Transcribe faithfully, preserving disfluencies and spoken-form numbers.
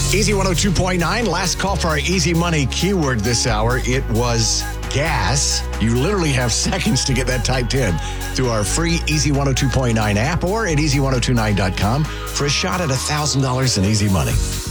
Easy one oh two point nine. Last call for our Easy Money keyword this hour. It was gas. You literally have seconds to get that typed in through our free Easy one oh two point nine app or at easy ten twenty-nine dot com for a shot at one thousand dollars in Easy Money.